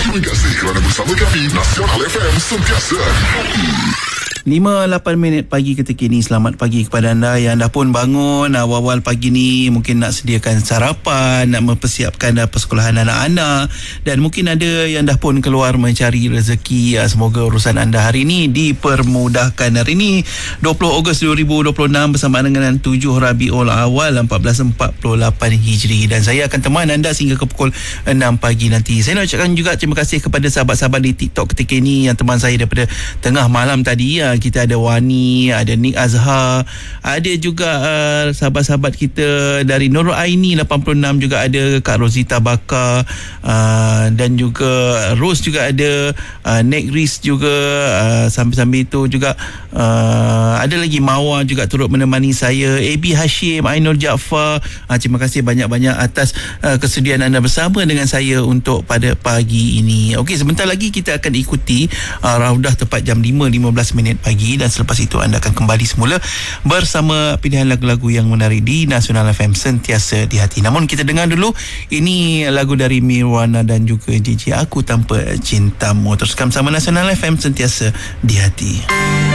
Terima kasih kerana bersama kami. Nasional FM sentiasa di hati. 5-8 minit pagi ketika ini. Selamat pagi kepada anda yang dah pun bangun awal-awal pagi ni, mungkin nak sediakan sarapan, nak mempersiapkan persekolahan anak-anak, dan mungkin ada yang dah pun keluar mencari rezeki. Semoga urusan anda hari ini dipermudahkan. Hari ini 20 Ogos 2026 bersama dengan 7 Rabiul Awal 1448 Hijri, dan saya akan teman anda sehingga ke pukul 6 pagi nanti. Saya nak ucapkan juga terima kasih kepada sahabat-sahabat di TikTok ketika ini yang teman saya daripada tengah malam tadi. Kita ada Wani, ada Nick Azhar, ada juga sahabat-sahabat kita dari Nurul Aini 86 juga ada, Kak Rosita Bakar, dan juga Rose juga ada, Nick Riz juga, sambil-sambil itu juga ada lagi Mawar juga turut menemani saya, AB Hashim, Ainul Jaafar. Terima kasih banyak-banyak atas kesediaan anda bersama dengan saya untuk pada pagi ini. Okey, sebentar lagi kita akan ikuti Raudah tepat jam 5.15 minit pagi, dan selepas itu anda akan kembali semula bersama pilihan lagu-lagu yang menarik di Nasional FM sentiasa di hati. Namun kita dengar dulu ini lagu dari Mirwana dan juga DJ Aku Tanpa Cintamu. Teruskan bersama Nasional FM sentiasa di hati.